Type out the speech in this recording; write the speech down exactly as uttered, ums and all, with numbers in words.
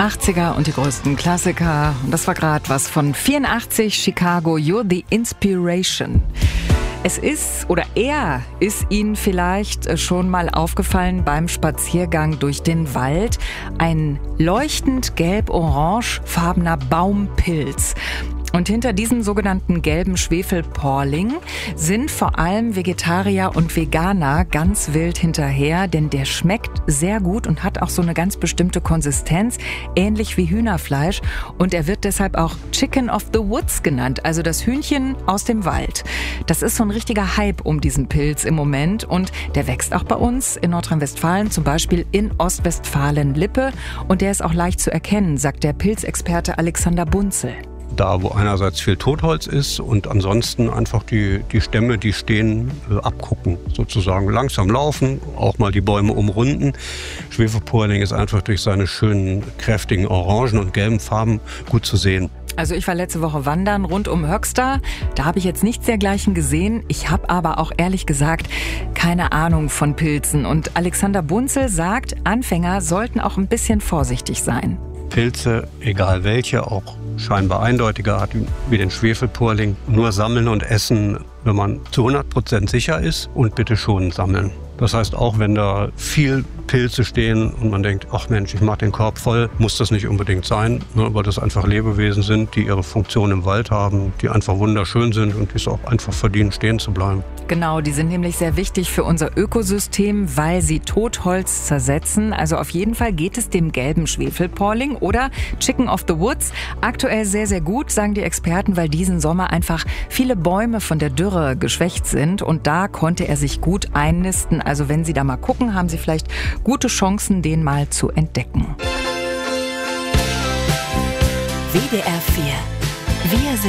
achtziger und die größten Klassiker. Und das war gerade was von vierundachtzig, Chicago, You're the Inspiration. Es ist, oder er ist Ihnen vielleicht schon mal aufgefallen beim Spaziergang durch den Wald. Ein leuchtend gelb-orangefarbener Baumpilz. Und hinter diesem sogenannten gelben Schwefelporling sind vor allem Vegetarier und Veganer ganz wild hinterher, denn der schmeckt sehr gut und hat auch so eine ganz bestimmte Konsistenz, ähnlich wie Hühnerfleisch. Und er wird deshalb auch Chicken of the Woods genannt, also das Hühnchen aus dem Wald. Das ist so ein richtiger Hype um diesen Pilz im Moment und der wächst auch bei uns in Nordrhein-Westfalen, zum Beispiel in Ostwestfalen-Lippe. Und der ist auch leicht zu erkennen, sagt der Pilzexperte Alexander Bunzel. Da, wo einerseits viel Totholz ist und ansonsten einfach die, die Stämme, die stehen, äh, abgucken, sozusagen langsam laufen, auch mal die Bäume umrunden. Schwefelporling ist einfach durch seine schönen, kräftigen orangen und gelben Farben gut zu sehen. Also ich war letzte Woche wandern rund um Höxter. Da habe ich jetzt nichts dergleichen gesehen. Ich habe aber auch ehrlich gesagt keine Ahnung von Pilzen. Und Alexander Bunzel sagt, Anfänger sollten auch ein bisschen vorsichtig sein. Pilze, egal welche, auch scheinbar eindeutiger Art wie den Schwefelporling, nur sammeln und essen, wenn man zu hundert Prozent sicher ist und bitte schon sammeln. Das heißt, auch wenn da viel Pilze stehen und man denkt, ach Mensch, ich mach den Korb voll, muss das nicht unbedingt sein, ne, weil das einfach Lebewesen sind, die ihre Funktion im Wald haben, die einfach wunderschön sind und die es auch einfach verdienen, stehen zu bleiben. Genau, die sind nämlich sehr wichtig für unser Ökosystem, weil sie Totholz zersetzen. Also auf jeden Fall geht es dem gelben Schwefelporling oder Chicken of the Woods aktuell sehr, sehr gut, sagen die Experten, weil diesen Sommer einfach viele Bäume von der Dürre geschwächt sind und da konnte er sich gut einnisten. Also wenn Sie da mal gucken, haben Sie vielleicht gute Chancen, den mal zu entdecken. W D R vier. Wir sind